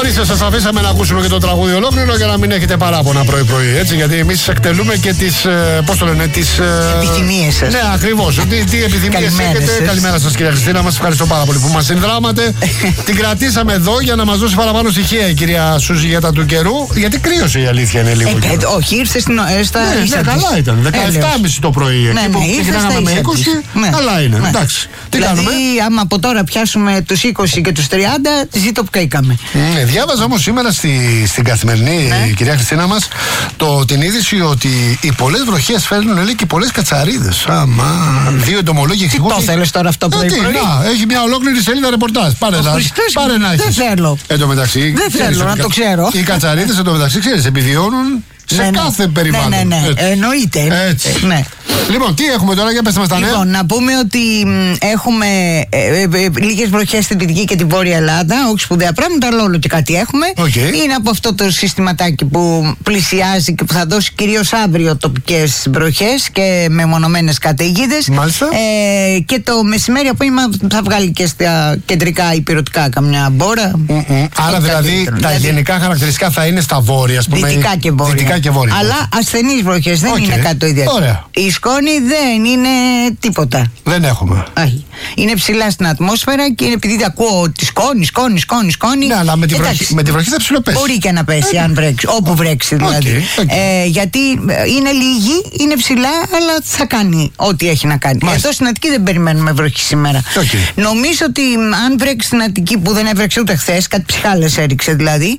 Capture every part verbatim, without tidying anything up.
Ορίστε, σας αφήσαμε να ακούσουμε και το τραγούδι ολόκληρο για να μην έχετε παράπονα πρωί-πρωί. Έτσι, γιατί εμείς εκτελούμε και τις. Πώς το λένε, τις. Επιθυμίες σας. Ναι, ακριβώς. Τι, τι επιθυμίες έχετε. Σας. Καλημέρα σας, κυρία Χριστίνα. Μας ευχαριστώ πάρα πολύ που μας συνδράματε. Την κρατήσαμε εδώ για να μας δώσει παραπάνω στοιχεία η κυρία Σούζη για τα του καιρού. Γιατί κρύωσε η αλήθεια είναι λίγο. Ε, ε, όχι, ήρθε στην. Στα ναι, ναι, καλά ήταν. δεκαεπτά και μισή το πρωί. Ναι, εκεί που ναι, ξεκινάγαμε με είκοσι. Ναι. Καλά είναι. Ναι. Εντάξει. Τι δηλαδή, κάνουμε. άμα από τώρα πιάσουμε τους είκοσι και τους τριάντα, ζήτω που καίκαμε. Mm, διάβαζα όμως σήμερα στη, στην καθημερινή, ναι. κυρία Χριστίνα μας, το, την είδηση ότι οι πολλές βροχές φέρνουν, λέει, και πολλές κατσαρίδες. Άμα. Δύο εντομολόγοι εξηγούν. Τι το θέλεις τώρα αυτό που λέει. Έχει μια ολόκληρη σελίδα ρεπορτάζ. Πάρε να έχεις. Δεν θέλω. Εν τω μεταξύ. Δεν θέλω να το ξέρω. Οι κατσαρίδες, εν τω μεταξύ, ξέρεις, επιβιώνουν σε ναι, κάθε ναι. περιβάλλον. Ναι, ναι, ναι. Εννοείται. Έτσι. Ναι. Λοιπόν, τι έχουμε τώρα, για πέστε μας τα νέα. Λοιπόν, να πούμε ότι έχουμε ε, ε, ε, λίγες βροχές στην Δυτική και την Βόρεια Ελλάδα, όχι σπουδαία πράγματα, αλλά όλο και κάτι έχουμε. Okay. Είναι από αυτό το συστηματάκι που πλησιάζει και που θα δώσει κυρίως αύριο τοπικές βροχές και μεμονωμένες καταιγίδες. Μάλιστα. Ε, και το μεσημέρι απόγευμα θα βγάλει και στα κεντρικά υπηρετικά καμιά μπόρα. Mm-mm. Άρα δηλαδή τα δηλαδή, γενικά χαρακτηριστικά θα είναι στα βόρεια, ας πούμε. Δυτικά και βόρεια. Δυτικά και βόρεια. Αλλά ασθενείς βροχές, δεν okay. είναι κάτι το ιδιαίτερο. Ωραία. Η σκόνη δεν είναι τίποτα. Δεν έχουμε. Όχι. Είναι ψηλά στην ατμόσφαιρα και επειδή ακούω τη σκόνη, σκόνη, σκόνη, σκόνη. Ναι, αλλά με τη, βροχή, με τη βροχή θα ψηλοπέσει. Μπορεί και να πέσει, αν βρέξει. Όπου βρέξει δηλαδή. Okay, okay. Ε, γιατί είναι λίγη, είναι ψηλά, αλλά θα κάνει ό,τι έχει να κάνει. Μάλιστα. Εδώ στην Αττική δεν περιμένουμε βροχή σήμερα. Okay. Νομίζω ότι αν βρέξει στην Αττική, που δεν έβρεξε ούτε χθες, κάτι ψυχάλες έριξε δηλαδή.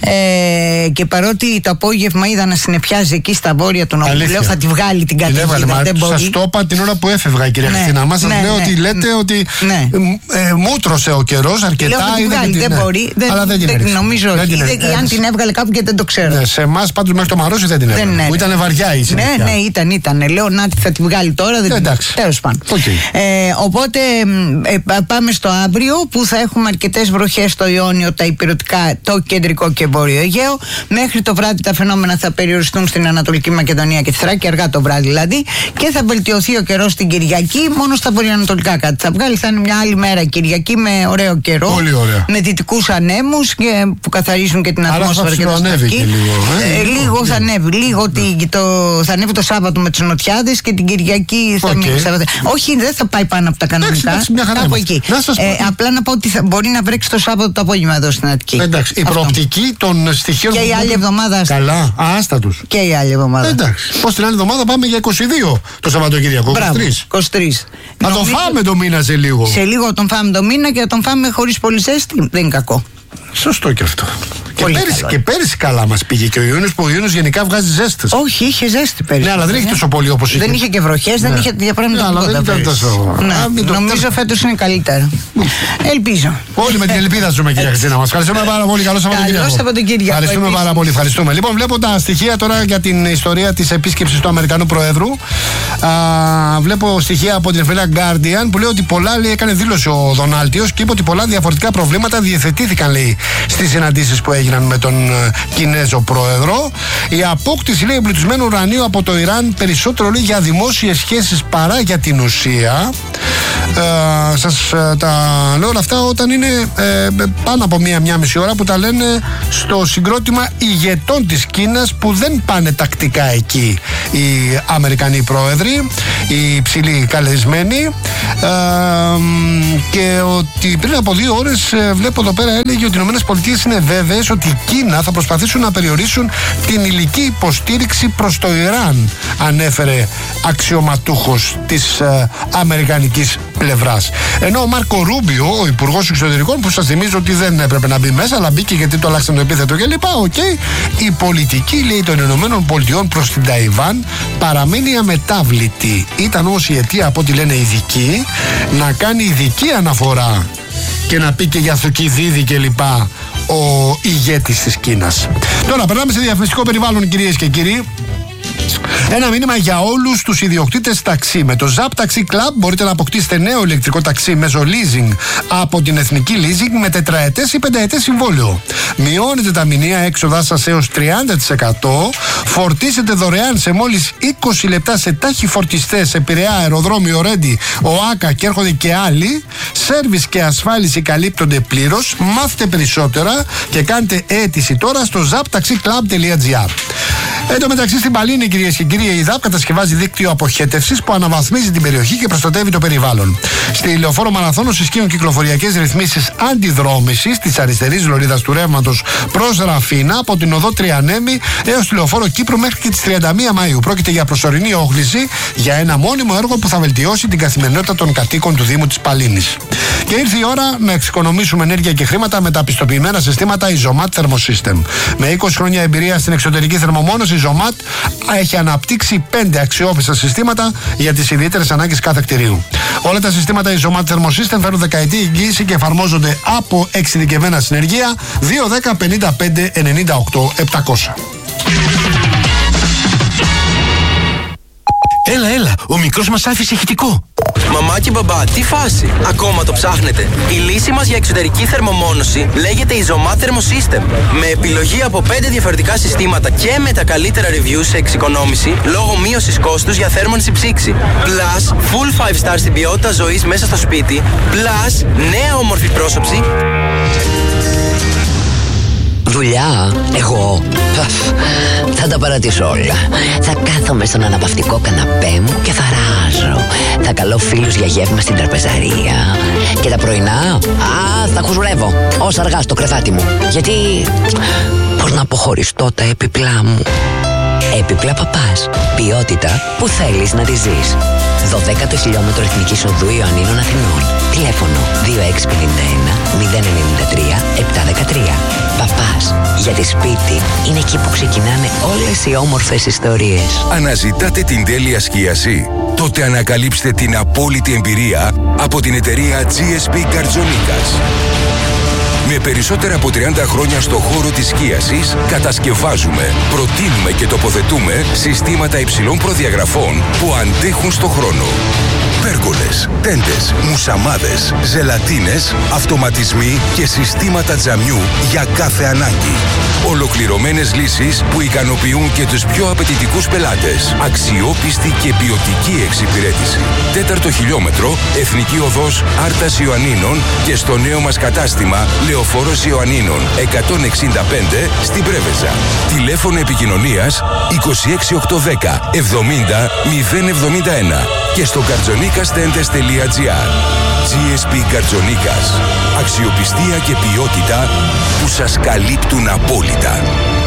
Ε, και παρότι το απόγευμα είδα να συννεφιάζει εκεί στα βόρεια του νόμου, λέω θα τη βγάλει την κατηγορία. Σας το είπα την ώρα που έφευγα, κυρία ναι, Χριστίνα. Μας σας ναι, λέω ναι, ότι λέτε ναι, ότι ναι. ε, μούτρωσε ο καιρός αρκετά. Λέω, θα τη βγάλει, δεν ναι. μπορεί. Δεν, αλλά δεν την δεν, νομίζω δεν όχι. την Δεν, αν την έβγαλε κάπου και δεν το ξέρω. Ναι, σε εμάς πάντως μέχρι το Μαρούσι δεν την έβγαλε. Ναι, ναι. Που ήταν βαριά η συνέχεια. Ναι, ναι, ήταν, ήταν. Λέω να θα τη βγάλει τώρα. Δεν εντάξει. Τέλος πάντων. Okay. Ε, οπότε ε, πάμε στο αύριο που θα έχουμε αρκετές βροχές στο Ιόνιο, τα υπηρετικά, το κεντρικό και βόρειο Αιγαίο. Μέχρι το βράδυ τα φαινόμενα θα περιοριστούν στην Ανατολική Μακεδονία και τη Θράκη, αργά το βράδυ δηλαδή. Και θα βελτιωθεί ο καιρός την Κυριακή, μόνο στα βορειοανατολικά κάτι θα βγάλει. Θα είναι μια άλλη μέρα Κυριακή με ωραίο καιρό. Πολύ ωραία. Με δυτικούς ανέμους και που καθαρίζουν και την ατμόσφαιρα και τα σταθμοί. Λίγο, ε, ε, λίγο ναι. θα ανέβει. Λίγο ναι. το, θα ανέβει το Σάββατο με τις νοτιάδες και την Κυριακή θα okay. μείνει. Όχι, δεν θα πάει πάνω από τα κανονικά. Εντάξει, κάπου εκεί. Να ε, απλά να πω ότι θα, μπορεί να βρέξει το Σάββατο το απόγευμα εδώ στην Αττική. Εντάξει, η προοπτική των στοιχείων. Και η άλλη εβδομάδα. Καλά, άστα τους. Και η άλλη εβδομάδα. Εντάξει. Πώς την άλλη εβδομάδα πάμε για είκοσι δύο το Σαββατοκύριακο. είκοσι τρεις. Θα τον φάμε το μήνα σε λίγο. Σε λίγο τον φάμε το μήνα και θα τον φάμε χωρίς πολύ ζέστη. Δεν είναι κακό. Σωστό και αυτό. Και πέρυσι, και πέρυσι καλά μας πήγε και ο Ιούνιος, που ο Ιούνιος γενικά βγάζει ζέστες. Όχι, είχε ζέστη πέρυσι. Ναι, αλλά δεν είχε τόσο πολύ όπως είχε. Δεν είχε και βροχές, ναι. δεν είχε τέτοια πράγματα. Ναι, αλλά δεν ήταν τόσο. Ναι, Α, νομίζω φέτος είναι καλύτερα. Ελπίζω. Όλοι με την ελπίδα ζούμε, κυρία Χριστίνα μας. Ευχαριστούμε πάρα πολύ. Καλό Σαββατοκύριακο. Ευχαριστούμε πάρα πολύ. Ευχαριστούμε. Λοιπόν, βλέπω τα στοιχεία τώρα για την ιστορία της επίσκεψης του Αμερικανού Προέδρου. Α, βλέπω στοιχεία από την εφημερίδα Guardian που λέει ότι πολλά, λέει, έκανε δήλωση ο Δονάλτιος και είπε ότι πολλά διαφορετικά προβλήματα διευθετήθηκαν, λέει, στις συναντήσεις που έγιναν με τον Κινέζο Πρόεδρο. Η απόκτηση, λέει, εμπλουτισμένου ουρανίου από το Ιράν περισσότερο, λέει, για δημόσιες σχέσεις παρά για την ουσία. Ε, σας ε, τα λέω όλα αυτά όταν είναι ε, πάνω από μία-μία μισή ώρα που τα λένε στο συγκρότημα ηγετών της Κίνας που δεν πάνε τακτικά εκεί οι Αμερικανοί πρόεδροι, οι υψηλοί καλεσμένοι, ε, και ότι πριν από δύο ώρες ε, βλέπω εδώ πέρα έλεγε ότι οι ΗΠΑ είναι βέβαιες ότι η Κίνα θα προσπαθήσουν να περιορίσουν την υλική υποστήριξη προς το Ιράν, ανέφερε αξιωματούχος της ε, αμερικανικής πλευράς. Ενώ ο Μάρκο Ρούμπιο, ο υπουργός εξωτερικών, που σας θυμίζω ότι δεν έπρεπε να μπει μέσα, αλλά μπήκε γιατί το αλλάξαν το επίθετο κλπ. Okay. Η πολιτική, λέει, των Ηνωμένων Πολιτειών προς την Ταϊβάν παραμένει αμετάβλητη. Ήταν όμως η αιτία, από ό,τι λένε οι ειδικοί, να κάνει ειδική αναφορά και να πει και για Θουκυδίδη κλπ. Ο ηγέτης της Κίνας. Τώρα περνάμε σε διαφημιστικό περιβάλλον, κυρίες και κύριοι. Ένα μήνυμα για όλους τους ιδιοκτήτες ταξί. Με το Zap Taxi Club μπορείτε να αποκτήσετε νέο ηλεκτρικό ταξί μέσω leasing από την Εθνική Leasing με τετραετές ή πενταετές συμβόλαιο. Μειώνετε τα μηνιαία έξοδά σας έως τριάντα τοις εκατό. Φορτίσετε δωρεάν σε μόλις είκοσι λεπτά σε τάχοι φορτιστές σε Πειραιά, Αεροδρόμιο Ρέντι, ΟΑΚΑ και έρχονται και άλλοι. Σέρβις και ασφάλιση καλύπτονται πλήρως. Μάθετε περισσότερα και κάντε αίτηση τώρα στο zap taxi club τελεία gr. Εν τω μεταξύ, στην Παλίνη, κυρίες και κύριοι, η ΔΑΠ κατασκευάζει δίκτυο αποχέτευσης που αναβαθμίζει την περιοχή και προστατεύει το περιβάλλον. Στη Λεωφόρο Μαραθώνος ισχύουν κυκλοφοριακές ρυθμίσεις αντιδρόμησης της αριστερής λωρίδας του ρεύματος προς Ραφίνα από την οδό Τριανέμη έως τη Λεωφόρο Κύπρου μέχρι και τις τριάντα μία Μαΐου. Πρόκειται για προσωρινή όχληση για ένα μόνιμο έργο που θα βελτιώσει την καθημερινότητα των κατοίκων του Δήμου της Παλίνης. Και ήρθε η ώρα να εξοικονομήσουμε ενέργεια και χρήματα με τα πιστοποιημένα συστήματα Isomat Thermosystem. Με είκοσι χρόνια εμπειρία στην εξωτερική θερμομόνωση, η Isomat έχει αναπτύξει πέντε αξιόπιστα συστήματα για τις ιδιαίτερες ανάγκες κάθε κτηρίου. Όλα τα συστήματα Isomat Thermosystem φέρουν δεκαετή εγγύηση και εφαρμόζονται από εξειδικευμένα συνεργεία. Δύο δέκα πενήντα πέντε ενενήντα οκτώ επτακόσια. Έλα, έλα, ο μικρός μας άφησε ηχητικό. Μαμά και μπαμπά, τι φάση, ακόμα το ψάχνετε? Η λύση μας για εξωτερική θερμομόνωση λέγεται Isomat Thermosystem. Με επιλογή από πέντε διαφορετικά συστήματα και με τα καλύτερα reviews σε εξοικονόμηση λόγω μείωσης κόστους για θέρμανση ψήξη. Plus, full five star στην ποιότητα ζωής μέσα στο σπίτι. Plus, νέα όμορφη πρόσωψη. Δουλειά, εγώ θα τα παρατήσω όλα. Θα κάθομαι στον αναπαυτικό καναπέ μου και θα ράζω. Θα καλώ φίλους για γεύμα στην τραπεζαρία. Και τα πρωινά, α, θα χουζουρεύω όσα αργά στο κρεβάτι μου. Γιατί, πώς να αποχωριστώ τα έπιπλά μου. Έπιπλα Παπάς. Ποιότητα που θέλεις να τη ζεις. δωδέκατο χιλιόμετρο Εθνικής Οδού Ιωαννίνων Αθηνών. Τηλέφωνο δύο έξι πενήντα ένα μηδέν ενενήντα τρία επτακόσια δεκατρία. Παπάς. Γιατί σπίτι είναι εκεί που ξεκινάνε όλες οι όμορφες ιστορίες. Αναζητάτε την τέλεια σκίαση? Τότε ανακαλύψτε την απόλυτη εμπειρία από την εταιρεία τζι ες πι Καρτζονίκας. Με περισσότερα από τριάντα χρόνια στο χώρο της σκίασης, κατασκευάζουμε, προτείνουμε και τοποθετούμε συστήματα υψηλών προδιαγραφών που αντέχουν στο χρόνο. Πέργολες, τέντες, μουσαμάδες, ζελατίνες, αυτοματισμοί και συστήματα τζαμιού για κάθε ανάγκη. Ολοκληρωμένες λύσεις που ικανοποιούν και τους πιο απαιτητικούς πελάτες. Αξιόπιστη και ποιοτική εξυπηρέτηση. Τέταρτο χιλιόμετρο, Εθνική Οδός Άρτας Ιωαννίνων και στο νέο μας κατάστημα Λεωφόρος Ιωαννίνων εκατόν εξήντα πέντε στην Πρέβεζα. Τηλέφωνο επικοινωνίας είκοσι έξι οκτακόσια δέκα εβδομήντα μηδέν εβδομήντα ένα και στο καρτζονίκας τέντες τελεία τζι άρ. τζι ες πι Καρτζονίκας. Αξιοπιστία και ποιότητα που σας καλύπτουν απόλυτα.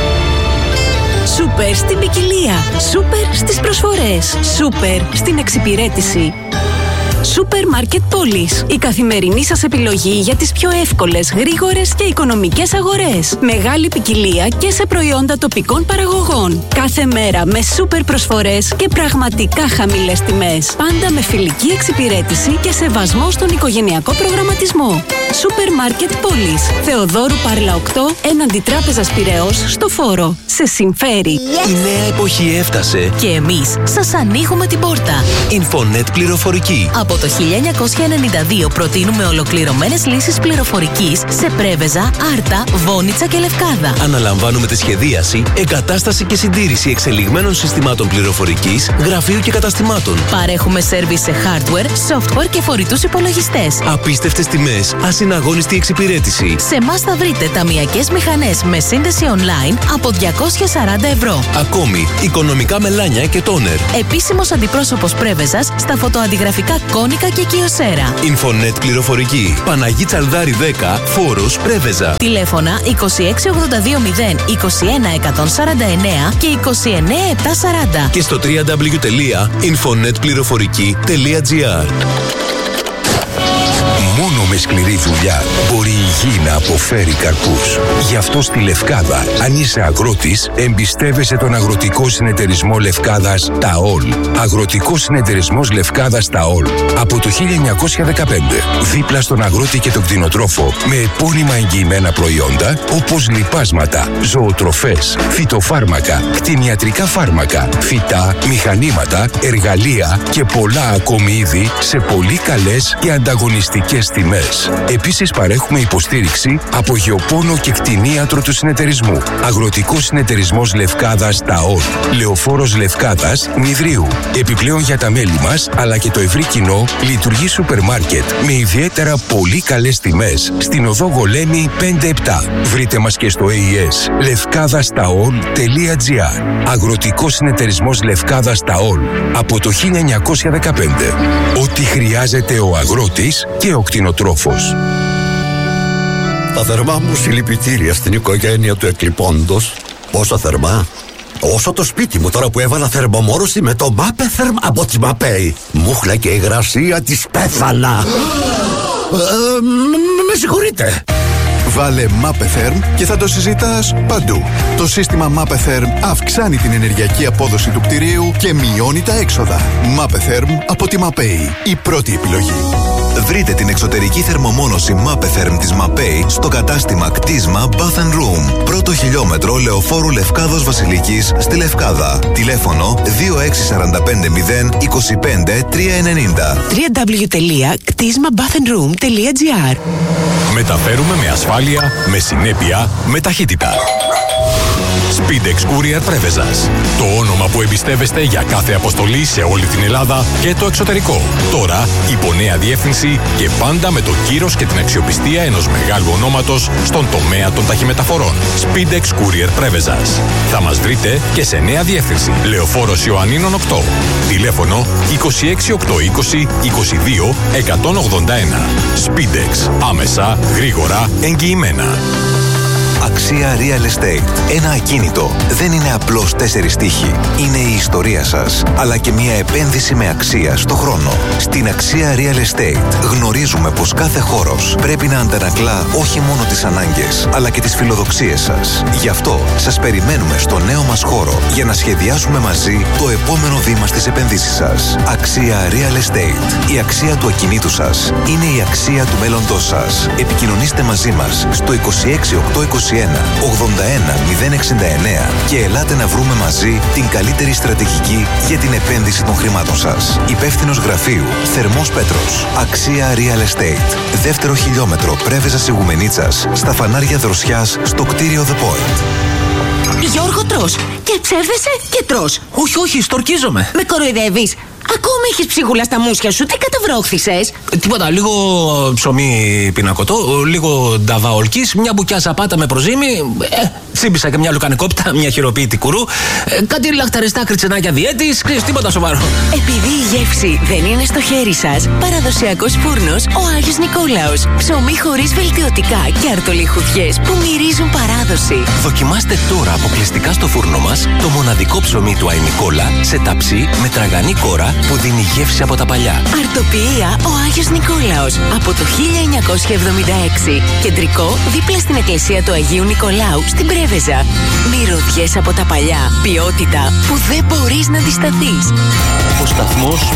Σούπερ στην ποικιλία. Σούπερ στις προσφορές. Σούπερ στην εξυπηρέτηση. Σούπερ Μάρκετ Πόλης. Η καθημερινή σας επιλογή για τις πιο εύκολες, γρήγορες και οικονομικές αγορές. Μεγάλη ποικιλία και σε προϊόντα τοπικών παραγωγών. Κάθε μέρα με σούπερ προσφορές και πραγματικά χαμηλές τιμές. Πάντα με φιλική εξυπηρέτηση και σεβασμό στον οικογενειακό προγραμματισμό. Σούπερ Μάρκετ Πόλης. Θεοδόρου Πάρλα οκτώ, έναντι Τράπεζας Πειραιώς, στο Φόρο. Σε συμφέρει. Η νέα εποχή έφτασε Και εμείς σας ανοίγουμε την πόρτα. Infonet πληροφορική. Από το χίλια εννιακόσια ενενήντα δύο προτείνουμε ολοκληρωμένες λύσεις πληροφορικής σε Πρέβεζα, Άρτα, Βόνιτσα και Λευκάδα. Αναλαμβάνουμε τη σχεδίαση, εγκατάσταση και συντήρηση εξελιγμένων συστημάτων πληροφορικής, γραφείου και καταστημάτων. Παρέχουμε σέρβις σε hardware, software και φορητούς υπολογιστές. Απίστευτες τιμές, ασυναγώνιστη εξυπηρέτηση. Σε εμάς θα βρείτε ταμειακές μηχανές με σύνδεση online από διακόσια σαράντα ευρώ. Ακόμη, οικονομικά μελάνια και τόνερ. Επίσημος αντιπρόσωπος Πρέβεζας στα φωτοαντιγραφικά Κόνικα και Κιοσέρα. Infonet πληροφορική. Παναγί Τσαλδάρη δέκα, Φόρος, Πρέβεζα. Τηλέφωνα είκοσι έξι ογδόντα δύο μηδέν είκοσι ένα εκατόν σαράντα εννέα και είκοσι εννέα επτακόσια σαράντα. Και στο double-u double-u double-u τελεία infonet πληροφορική τελεία τζι άρ. Μόνο με με σκληρή δουλειά μπορεί η γη να αποφέρει καρπούς. Γι' αυτό στη Λευκάδα, αν είσαι αγρότης, εμπιστεύεσαι τον Αγροτικό Συνεταιρισμό Λευκάδας ΤΑΟΛ. Αγροτικός Συνεταιρισμός Λευκάδας ΤΑΟΛ. Από το χίλια εννιακόσια δεκαπέντε. Δίπλα στον αγρότη και τον κτηνοτρόφο. Με επώνυμα εγγυημένα προϊόντα όπως λιπάσματα, ζωοτροφές, φυτοφάρμακα, κτηνιατρικά φάρμακα, φυτά, μηχανήματα, εργαλεία και πολλά ακόμη είδη σε πολύ καλές και ανταγωνιστικές τιμές. Επίσης παρέχουμε υποστήριξη από γεωπόνο και κτηνίατρο του συνεταιρισμού. Αγροτικός Συνεταιρισμός Λευκάδας ΤΑΟΛ. Λεωφόρος Λευκάδας Νηδρίου. Επιπλέον για τα μέλη μας αλλά και το ευρύ κοινό λειτουργεί σούπερ μάρκετ με ιδιαίτερα πολύ καλές τιμές στην οδό Γολέμη πέντε επτά. Βρείτε μας και στο έι ες λευκάδας ταολ τελεία τζι άρ. Αγροτικός Συνεταιρισμός Λευκάδας ΤΑΟΛ. Από το χίλια εννιακόσια δεκαπέντε. Ό,τι χρειάζεται ο αγρότης και ο κτηνοτρόφος. Τα θερμά μου συλληπιτήρια στην οικογένεια του εκλειπώντος. Πόσο θερμά? Όσο το σπίτι μου τώρα που έβαλα θερμομόρωση με το Μάπεθερμ από τη Μαπέη. Μούχλα και υγρασία της πέθανα. ε, Με συγχωρείτε. Βάλε Μάπεθερμ και θα το συζητάς παντού. Το σύστημα Μάπεθερμ αυξάνει την ενεργειακή απόδοση του κτηρίου και μειώνει τα έξοδα. Μάπεθερμ από τη Μαπέη. Η πρώτη επιλογή. Βρείτε την εξωτερική θερμομόνωση Μάπεθερμ της Μαπέη στο κατάστημα κτίσμα Bath and Room. Πρώτο χιλιόμετρο Λεωφόρου Λευκάδος Βασιλικής στη Λευκάδα. Τηλέφωνο δύο έξι τέσσερα πέντε μηδέν είκοσι πέντε τριακόσια ενενήντα. double-u double-u double-u τελεία κτίσμα bath and room τελεία τζι άρ. Μεταφέρουμε με ασφάλεια, με συνέπεια, με ταχύτητα. Speedex Courier Πρέβεζας. Το όνομα που εμπιστεύεστε για κάθε αποστολή σε όλη την Ελλάδα και το εξωτερικό. Τώρα υπό νέα διεύθυνση και πάντα με το κύρος και την αξιοπιστία ενός μεγάλου ονόματος στον τομέα των ταχυμεταφορών. Speedex Courier Πρέβεζας. Θα μας βρείτε και σε νέα διεύθυνση. Λεωφόρος Ιωαννίνων οκτώ. Τηλέφωνο είκοσι έξι οκτακόσια είκοσι είκοσι δύο εκατόν ογδόντα ένα. Speedex. Άμεσα, γρήγορα, εγγυημένα. Αξία Real Estate. Ένα ακίνητο δεν είναι απλώς τέσσερις τείχη. Είναι η ιστορία σας, αλλά και μια επένδυση με αξία στο χρόνο. Στην Αξία Real Estate γνωρίζουμε πως κάθε χώρος πρέπει να αντανακλά όχι μόνο τις ανάγκες, αλλά και τις φιλοδοξίες σας. Γι' αυτό σας περιμένουμε στο νέο μας χώρο για να σχεδιάσουμε μαζί το επόμενο βήμα στις επενδύσεις σας. Αξία Real Estate. Η αξία του ακινήτου σας είναι η αξία του μέλλοντός σας. Επικοινωνήστε μαζί μας στο είκοσι έξι οκτακόσια είκοσι ένα ογδόντα ένα μηδέν εξήντα εννέα και ελάτε να βρούμε μαζί την καλύτερη στρατηγική για την επένδυση των χρημάτων σας. Υπεύθυνος γραφείου Θερμός Πέτρος. Αξία Real Estate. Δεύτερο χιλιόμετρο Πρέβεζας Ιγουμενίτσας στα φανάρια Δροσιάς στο κτίριο The Point. Γιώργο, τρως και ψεύδεσαι και τρως. Όχι, όχι, στορκίζομαι. Με κοροϊδεύεις? Ακόμα έχεις ψίχουλα στα μουσια σου, τι καταβρόχθησες? Ε, τίποτα, λίγο ψωμί πινακωτό, λίγο νταβά ολκής, μια μπουκιά σαπάτα με προζύμι, ε, τσίμπησα και μια λουκανικόπτα, μια χειροποίητη κουρού, ε, κάτι λαχταριστά κριτσενάκια διέτης, ξέρεις, τίποτα σοβαρό. Επειδή η γεύση δεν είναι στο χέρι σας, παραδοσιακός φούρνος ο Άγιος Νικόλαος. Ψωμί χωρίς βελτιωτικά και αρτολιχουδιές που μυρίζουν παράδοση. Δοκιμάστε τώρα αποκλειστικά στο φούρνο μας το μοναδικό ψωμί του Άι Νικόλα σε ταψί με τραγανή κόρα που δίνει γεύση από τα παλιά. Αρτοποιία ο Άγιος Νικόλαος από το χίλια εννιακόσια εβδομήντα έξι. Κεντρικό δίπλα στην εκκλησία του Αγίου Νικολάου στην Πρέβεζα. Μυρωδιές από τα παλιά. Ποιότητα που δεν μπορείς να αντισταθείς. Ο σταθμός